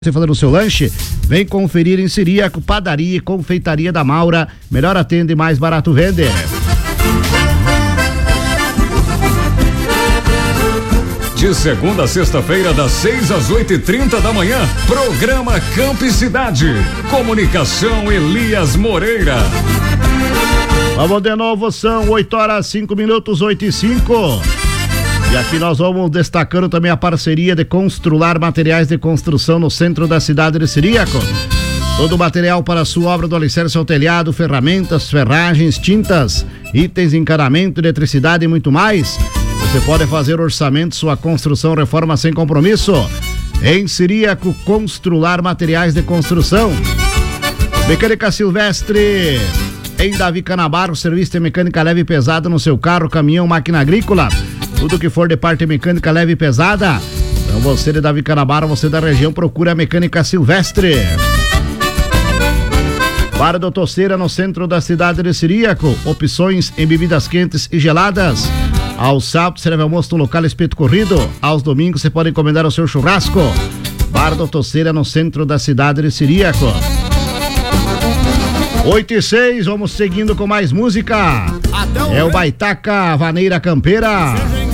Você fazendo o seu lanche, vem conferir em Siriaco, Padaria e Confeitaria da Maura. Melhor atende, mais barato vende. De segunda a sexta-feira, das 6 às 8h30 da manhã, programa Campo e Cidade. Comunicação Elias Moreira. Vamos de novo, são 8h05, 8h05. E aqui nós vamos destacando também a parceria de Constrular Materiais de Construção no centro da cidade de Siriaco. Todo o material para a sua obra do alicerce ao telhado, ferramentas, ferragens, tintas, itens de encanamento, eletricidade e muito mais. Você pode fazer orçamento, sua construção, reforma sem compromisso. Em Siriaco, Constrular Materiais de Construção. Mecânica Silvestre. Em Davi Canabarro, serviço de mecânica leve e pesada no seu carro, caminhão, máquina agrícola. Tudo que for de parte mecânica leve e pesada. Então você de Davi Canabarro, você da região, procura a Mecânica Silvestre. Bar do Toceira, no centro da cidade de Siriaco. Opções em bebidas quentes e geladas. Aos sábados serve almoço no local Espeto Corrido. Aos domingos você pode encomendar o seu churrasco. Bar do Toceira, no centro da cidade de Siriaco. 8h06, vamos seguindo com mais música. É o Baitaca Vaneira Campeira.